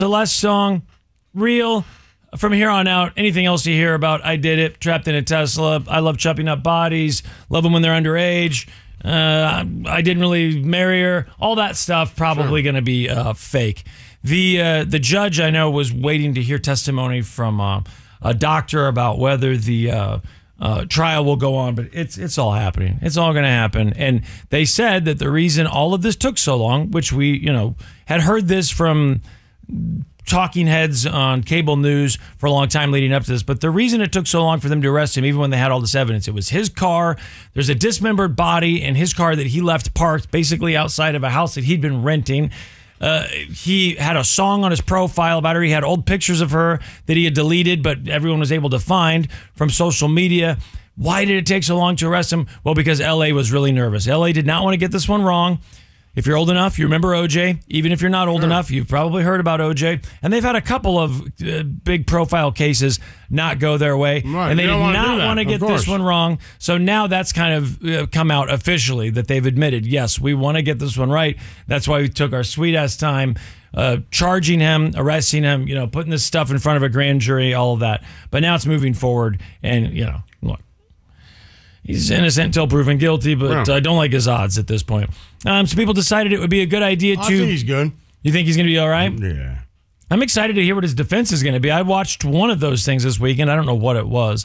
The last song, real. From here on out, anything else you hear about I Did It, Trapped in a Tesla, I love chopping up bodies, love them when they're underage, I didn't really marry her, all that stuff probably going to be fake. The judge, I know, was waiting to hear testimony from a doctor about whether the trial will go on, but it's all happening. It's all going to happen. And they said that the reason all of this took so long, which we, had heard this from talking heads on cable news for a long time leading up to this, but the reason it took so long for them to arrest him, even when they had all this evidence, it was his car. There's a dismembered body in his car that he left parked basically outside of a house that he'd been renting. He had a song on his profile about her. He had old pictures of her that he had deleted, but everyone was able to find from social media. Why did it take so long to arrest him? Well, because LA was really nervous. LA did not want to get this one wrong. If you're old enough, you remember OJ. Even if you're not old enough, you've probably heard about OJ. And they've had a couple of big profile cases not go their way. Right. And they did not want to get this one wrong. So now that's kind of come out officially that they've admitted, yes, we want to get this one right. That's why we took our sweet-ass time charging him, arresting him, putting this stuff in front of a grand jury, all of that. But now it's moving forward. And, look. He's innocent until proven guilty, but I don't like his odds at this point. Some people decided it would be a good idea to... I think he's good. You think he's going to be all right? Yeah. I'm excited to hear what his defense is going to be. I watched one of those things this weekend. I don't know what it was.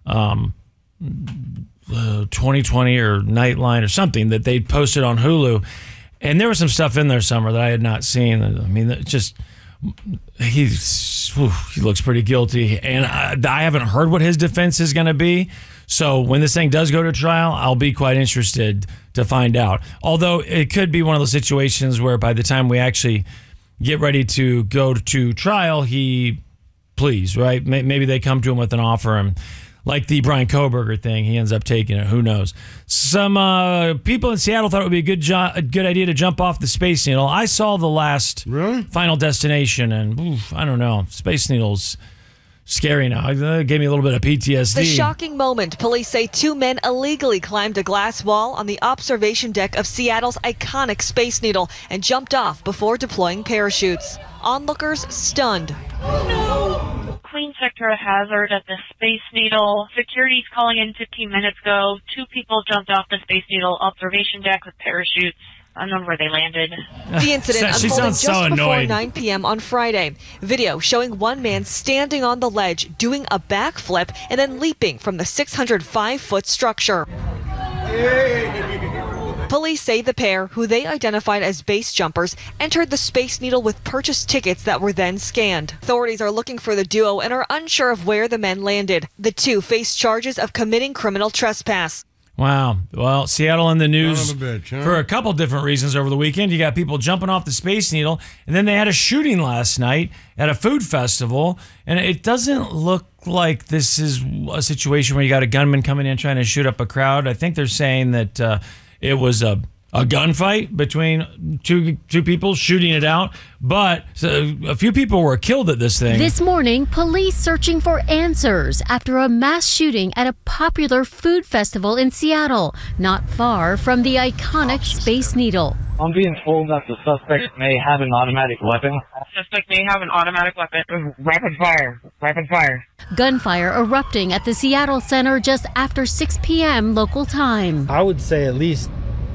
2020 or Nightline or something that they posted on Hulu. And there was some stuff in there somewhere that I had not seen. I mean, he looks pretty guilty. And I haven't heard what his defense is going to be. So when this thing does go to trial, I'll be quite interested to find out. Although it could be one of those situations where by the time we actually get ready to go to trial, he pleads, right? Maybe they come to him with an offer, and like the Brian Kohberger thing, he ends up taking it. Who knows? Some people in Seattle thought it would be a good idea to jump off the Space Needle. I saw the last Final Destination, and I don't know. Space Needle's scary now. It gave me a little bit of PTSD. The shocking moment. Police say two men illegally climbed a glass wall on the observation deck of Seattle's iconic Space Needle and jumped off before deploying parachutes. Onlookers stunned. Clean sector hazard at the Space Needle. Security's calling in 15 minutes ago. Two people jumped off the Space Needle observation deck with parachutes. I don't know where they landed. The incident She unfolded sounds just so before annoyed. 9 p.m. on Friday. Video showing one man standing on the ledge, doing a backflip, and then leaping from the 605-foot structure. Police say the pair, who they identified as base jumpers, entered the Space Needle with purchased tickets that were then scanned. Authorities are looking for the duo and are unsure of where the men landed. The two face charges of committing criminal trespass. Wow. Well, Seattle in the news Son of a bitch, huh? for a couple different reasons over the weekend. You got people jumping off the Space Needle, and then they had a shooting last night at a food festival, and it doesn't look like this is a situation where you got a gunman coming in trying to shoot up a crowd. I think they're saying that it was a gunfight between two people shooting it out, but a few people were killed at this thing. This morning, police searching for answers after a mass shooting at a popular food festival in Seattle, not far from the iconic Space Needle. I'm being told that the suspect may have an automatic weapon. Suspect may have an automatic weapon. Rapid fire. Rapid fire. Gunfire erupting at the Seattle Center just after 6 p.m. local time. I would say at least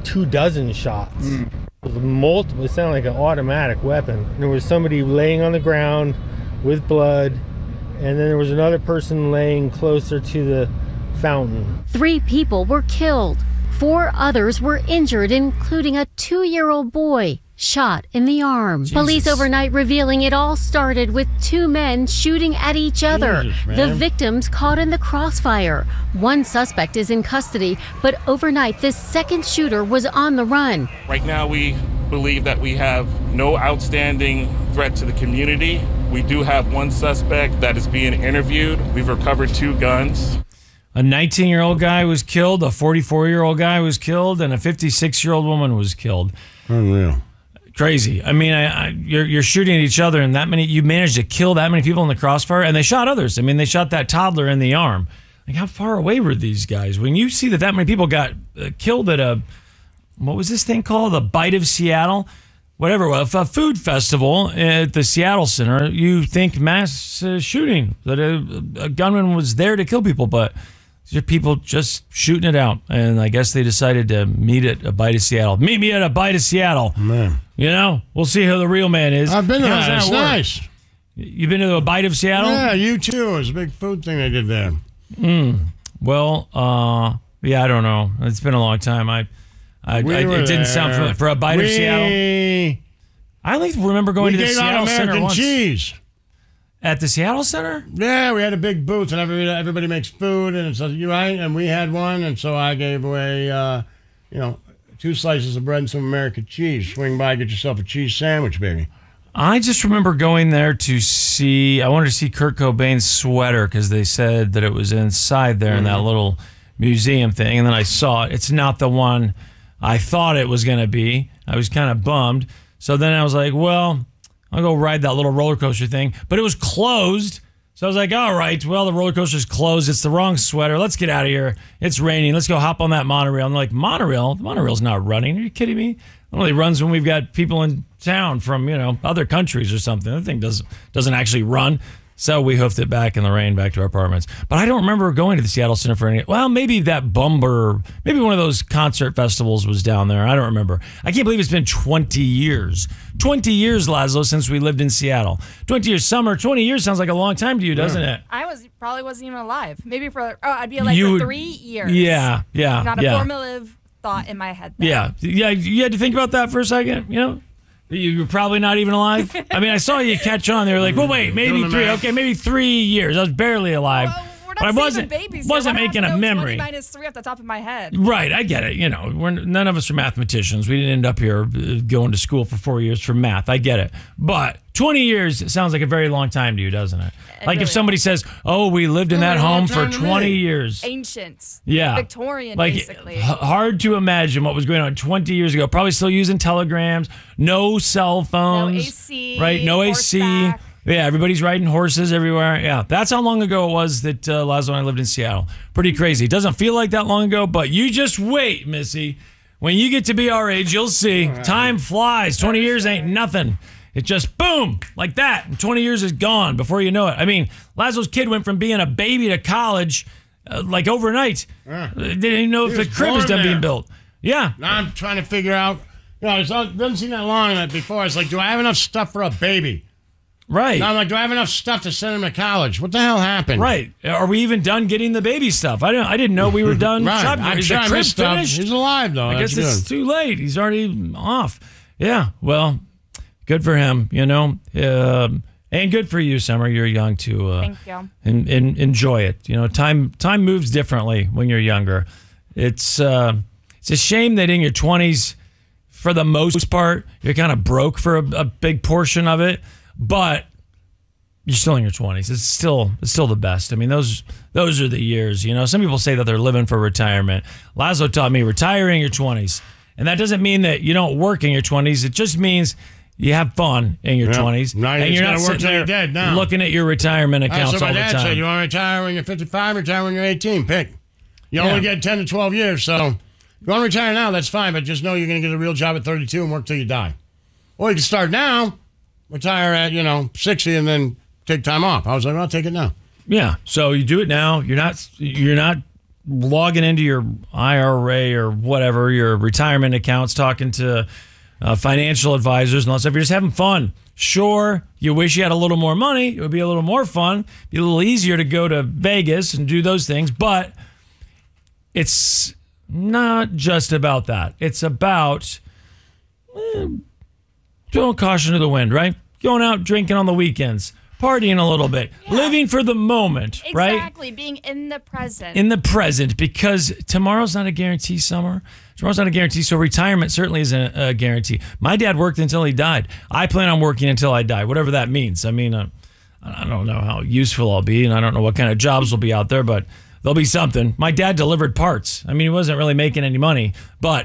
24 shots. It was multiple. It sounded like an automatic weapon. There was somebody laying on the ground with blood, and then there was another person laying closer to the fountain. 3 people were killed. 4 others were injured, including a 2-year-old boy shot in the arm. Jesus. Police overnight revealing it all started with 2 men shooting at each other. Jesus, man. The victims caught in the crossfire. 1 suspect is in custody, but overnight this second shooter was on the run. Right now we believe that we have no outstanding threat to the community. We do have 1 suspect that is being interviewed. We've recovered 2 guns. A 19-year-old guy was killed, a 44-year-old guy was killed, and a 56-year-old woman was killed. Unreal. Crazy. I mean, you're shooting at each other, and you managed to kill that many people in the crossfire, and they shot others. I mean, they shot that toddler in the arm. Like, how far away were these guys? When you see that many people got killed at what was this thing called? The Bite of Seattle? whatever, a food festival at the Seattle Center, you think mass shooting, that a gunman was there to kill people, but these are people just shooting it out. And I guess they decided to meet at a bite of Seattle. Meet me at a bite of Seattle. Man. You know, we'll see who the real man is. I've been there. How's that It's work? nice. You've been to a bite of Seattle? Yeah, you too. It was a big food thing they did there. Well, yeah, I don't know. It's been a long time. It didn't sound familiar. For a bite of Seattle? I at least remember going to the Seattle Center American once. cheese. At the Seattle Center? Yeah, we had a big booth, and everybody makes food, and so and we had one, and so I gave away, 2 slices of bread and some American cheese. Swing by, get yourself a cheese sandwich, baby. I just remember going there I wanted to see Kurt Cobain's sweater because they said that it was inside there in that little museum thing, and then I saw it. It's not the one I thought it was going to be. I was kind of bummed. So then I was like, well, I'll go ride that little roller coaster thing. But it was closed. So I was like, all right, well, the roller coaster's closed. It's the wrong sweater. Let's get out of here. It's raining. Let's go hop on that monorail. And they're like, monorail? The monorail's not running. Are you kidding me? It only runs when we've got people in town from, other countries or something. That thing doesn't actually run. So we hoofed it back in the rain back to our apartments. But I don't remember going to the Seattle Center for any. Well, maybe that Bumber, maybe one of those concert festivals was down there. I don't remember. I can't believe it's been 20 years. 20 years, Laszlo, since we lived in Seattle. 20 years summer. 20 years sounds like a long time to you, doesn't it? I probably wasn't even alive. Maybe I'd be alive for 3 years. Yeah. Not a formative thought in my head. Yeah. You had to think about that for a second, You were probably not even alive. I mean, I saw you catch on. They were like, well, wait, maybe 3. Okay, maybe 3 years. I was barely alive. We're But I wasn't making a memory. 20 minus 3 off the top of my head. Right, I get it. None of us are mathematicians. We didn't end up here going to school for 4 years for math. I get it. But 20 years sounds like a very long time to you, doesn't it? Like really if somebody says, oh, we lived in that home for 20 years. Ancient. Yeah. Victorian, like, basically. Hard to imagine what was going on 20 years ago. Probably still using telegrams, no cell phones. No AC. Right, no AC. Horseback. Yeah, everybody's riding horses everywhere. Yeah, that's how long ago it was that Laszlo and I lived in Seattle. Pretty crazy. It doesn't feel like that long ago, but you just wait, Missy. When you get to be our age, you'll see. Time flies. 20 years ain't nothing. It just, boom, like that. And 20 years is gone before you know it. I mean, Laszlo's kid went from being a baby to college like overnight. They didn't even know if the crib was done being built. Yeah. Now I'm trying to figure out, it doesn't seem that long before. It's like, do I have enough stuff for a baby? Right. Now I'm like, do I have enough stuff to send him to college? What the hell happened? Right. Are we even done getting the baby stuff? I didn't know we were done. Right. Is the crib finished? He's alive, though. I guess it's too late. He's already off. Yeah. Well, good for him, and good for you, Summer. You're young to Thank you. And enjoy it. Time moves differently when you're younger. It's a shame that in your 20s, for the most part, you're kind of broke for a big portion of it. But you're still in your 20s. It's still the best. I mean, those are the years. Some people say that they're living for retirement. Laszlo taught me retire in your 20s, and that doesn't mean that you don't work in your 20s. It just means you have fun in your 20s, and you're not work sitting there dead now. looking at your retirement accounts so all my the dad time. said, you want to retire when you're 55, retire when you're 18. Pick. You only get 10 to 12 years, so if you want to retire now, that's fine, but just know you're going to get a real job at 32 and work till you die. Or you can start now, retire at 60 and then take time off. I was like, I'll take it now. Yeah, so you do it now. You're not logging into your IRA or whatever, your retirement accounts, talking to financial advisors and all that stuff. You're just having fun. Sure, you wish you had a little more money. It would be a little more fun. Be a little easier to go to Vegas and do those things, but it's not just about that. It's about throwing caution to the wind, right? Going out drinking on the weekends, partying a little bit, living for the moment, right? Exactly, being in the present. In the present, because tomorrow's not a guarantee, Summer. Tomorrow's not a guarantee, so retirement certainly isn't a guarantee. My dad worked until he died. I plan on working until I die, whatever that means. I mean, I don't know how useful I'll be, and I don't know what kind of jobs will be out there, but there'll be something. My dad delivered parts. I mean, he wasn't really making any money, but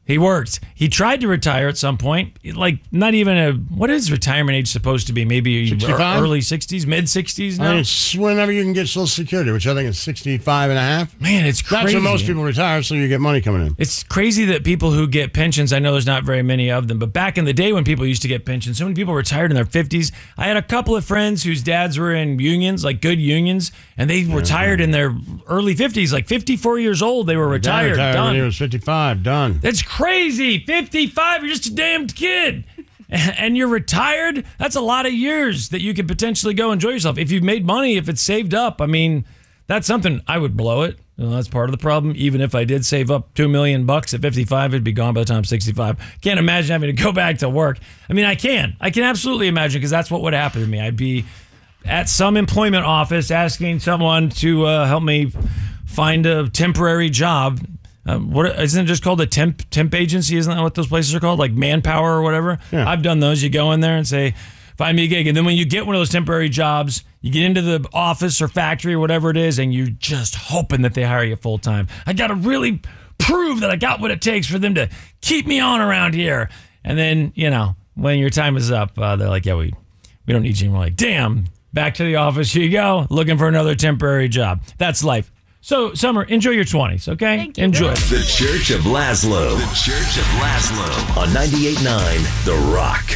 He worked. He tried to retire at some point. Like, not even what is retirement age supposed to be? Maybe 65? Early 60s, mid 60s now? I mean, it's whenever you can get Social Security, which I think is 65 and a half. Man, it's crazy. That's when most people retire, so you get money coming in. It's crazy that people who get pensions, I know there's not very many of them, but back in the day when people used to get pensions, so many people retired in their 50s. I had a couple of friends whose dads were in unions, like good unions, and they retired in their early 50s, like 54 years old. They were retired. Done. When he was 55, done. That's crazy. 55, you're just a damned kid. And you're retired? That's a lot of years that you could potentially go enjoy yourself. If you've made money, if it's saved up, I mean, that's something. I would blow it. That's part of the problem. Even if I did save up $2 million at 55, it'd be gone by the time I'm 65. Can't imagine having to go back to work. I mean, I can absolutely imagine, because that's what would happen to me. I'd be at some employment office asking someone to help me find a temporary job. What isn't it just called a temp agency? Isn't that what those places are called? Like Manpower or whatever? Yeah. I've done those. You go in there and say, find me a gig. And then when you get one of those temporary jobs, you get into the office or factory or whatever it is, and you're just hoping that they hire you full time. I got to really prove that I got what it takes for them to keep me on around here. And then, when your time is up, they're like, yeah, we don't need you. And we're like, damn, back to the office. Here you go. Looking for another temporary job. That's life. So, Summer, enjoy your 20s, okay? Thank you. Enjoy. The Church of Laszlo. The Church of Laszlo on 98.9 The Rock.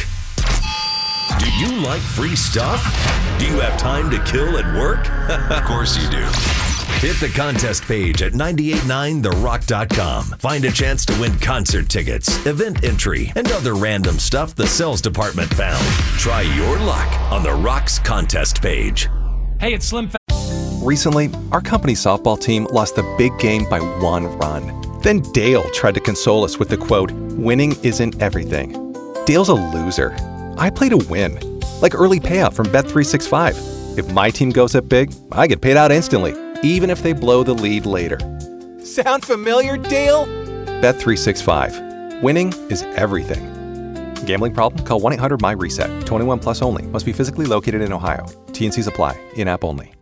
Do you like free stuff? Do you have time to kill at work? Of course you do. Hit the contest page at 989therock.com. Find a chance to win concert tickets, event entry, and other random stuff the sales department found. Try your luck on The Rock's contest page. Hey, it's Slim Fast. Recently, our company softball team lost the big game by 1 run. Then Dale tried to console us with the quote, "Winning isn't everything." Dale's a loser. I play to win. Like early payout from Bet365. If my team goes up big, I get paid out instantly, even if they blow the lead later. Sound familiar, Dale? Bet365. Winning is everything. Gambling problem? Call 1-800-MY-RESET. 21 plus only. Must be physically located in Ohio. T&Cs apply. In-app only.